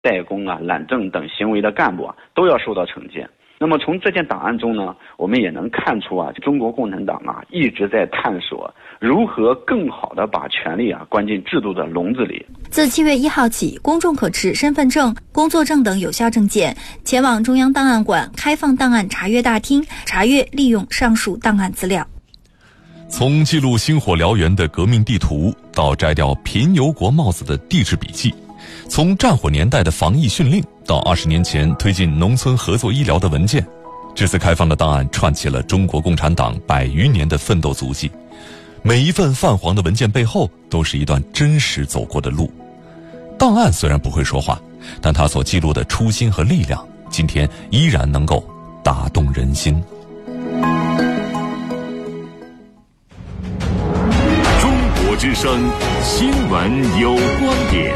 代工啊、懒政等行为的干部啊，都要受到惩戒。那么从这件档案中呢，我们也能看出啊，中国共产党啊一直在探索如何更好地把权力啊关进制度的笼子里。 自7月1号起，公众可持身份证、工作证等有效证件前往中央档案馆开放档案查阅大厅查阅利用上述档案资料。 从记录星火燎原的革命地图到摘掉贫油国帽子的地质笔记，从战火年代的防疫训令到20年前推进农村合作医疗的文件，这次开放的档案串起了中国共产党100余年的奋斗足迹。每一份泛黄的文件背后都是一段真实走过的路。档案虽然不会说话，但它所记录的初心和力量，今天依然能够打动人心。 中国之声，新闻有观点。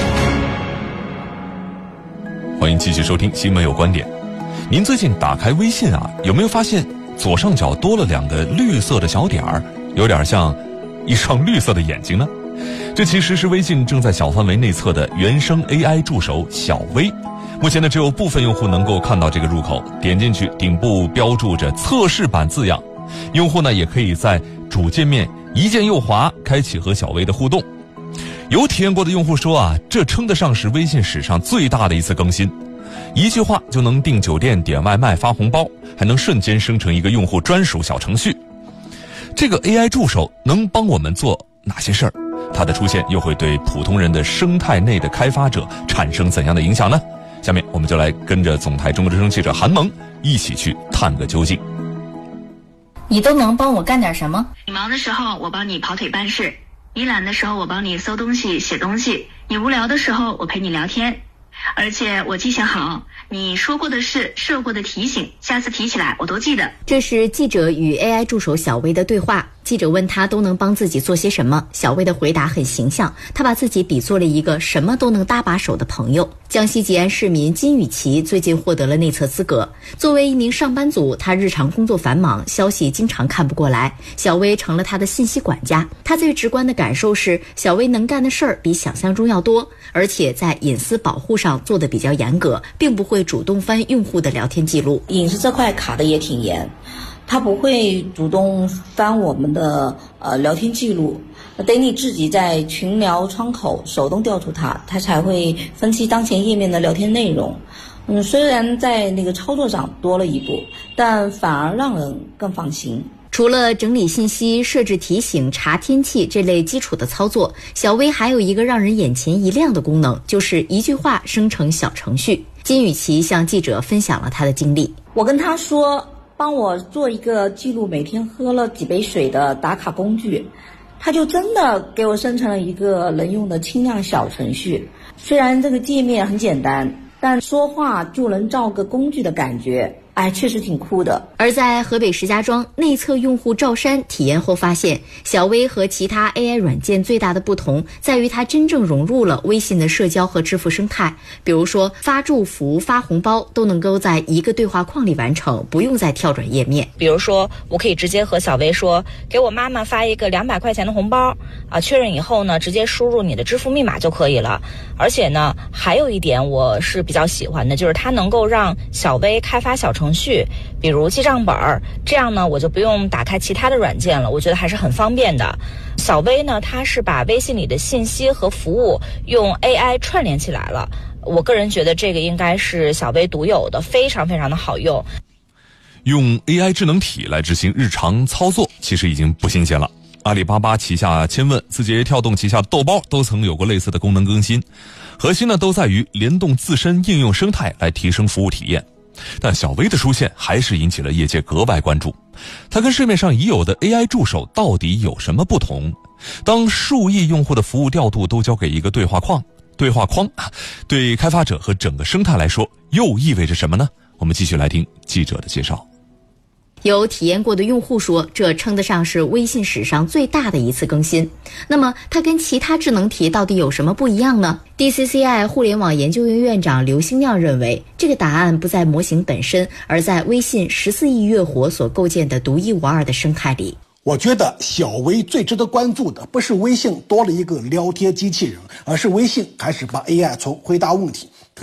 欢迎继续收听新闻有观点。您最近打开微信啊，有没有发现左上角多了2个绿色的小点儿，有点像一双绿色的眼睛呢？这其实是微信正在小范围内测的原生 AI 助手小微。目前呢，只有部分用户能够看到这个入口，点进去顶部标注着测试版字样。用户呢也可以在主界面一键右滑开启和小微的互动。有体验过的用户说啊，这称得上是微信史上最大的一次更新。一句话就能订酒店、点外卖、发红包，还能瞬间生成一个用户专属小程序。这个 AI 助手能帮我们做哪些事儿？它的出现又会对普通人的生态内的开发者产生怎样的影响呢？下面我们就来跟着总台中国之声记者韩萌一起去探个究竟。 你都能帮我干点什么？ 你忙的时候我帮你跑腿办事，你懒的时候我帮你搜东西写东西，你无聊的时候我陪你聊天。而且我记性好，你说过的事、设过的提醒，下次提起来我都记得。 这是记者与 AI 助手小微的对话。记者问他都能帮自己做些什么，小微的回答很形象，他把自己比作了一个什么都能搭把手的朋友。江西吉安市民金雨琪最近获得了内测资格。作为一名上班族，他日常工作繁忙，消息经常看不过来，小微成了他的信息管家。他最直观的感受是，小微能干的事儿比想象中要多，而且在隐私保护上做得比较严格，并不会主动翻用户的聊天记录。 隐私这块卡的也挺严，他不会主动翻我们的聊天记录，得你自己在群聊窗口手动调出它才会分析当前页面的聊天内容。虽然在那个操作上多了一步，但反而让人更放心。 除了整理信息、设置提醒、查天气这类基础的操作，小微还有一个让人眼前一亮的功能，就是一句话生成小程序。金雨琪向记者分享了他的经历。 我跟他说，帮我做一个记录每天喝了几杯水的打卡工具，他就真的给我生成了一个能用的轻量小程序。虽然这个界面很简单，但说话就能造个工具的感觉，确实挺酷的。 而在河北石家庄，内测用户赵山体验后发现，小微和其他 AI 软件最大的不同在于它真正融入了微信的社交和支付生态。比如说发祝福、发红包都能够在一个对话框里完成，不用再跳转页面。 比如说我可以直接和小微说，给我妈妈发一个200块钱的红包确认以后呢，直接输入你的支付密码就可以了。而且呢，还有一点我是比较喜欢的，就是它能够让小微开发小程序，比如记账本，这样呢我就不用打开其他的软件了，我觉得还是很方便的。小微呢，它是把微信里的信息和服务用 AI 串联起来了，我个人觉得这个应该是小微独有的，非常非常的好用。 用 AI 智能体来执行日常操作其实已经不新鲜了，阿里巴巴旗下千问、字节跳动旗下豆包都曾有过类似的功能更新，核心呢都在于联动自身应用生态来提升服务体验。但小微的出现还是引起了业界格外关注，它跟市面上已有的 AI 助手到底有什么不同？当数亿用户的服务调度都交给一个对话框，对开发者和整个生态来说又意味着什么呢？我们继续来听记者的介绍。 有体验过的用户说，这称得上是微信史上最大的一次更新。那么它跟其他智能体到底有什么不一样呢？ DCCI 互联网研究院院长刘兴亮认为，这个答案不在模型本身，而在微信14亿月活所构建的独一无二的生态里。 我觉得小微最值得关注的不是微信多了一个聊天机器人，而是微信开始把 AI 从回答问题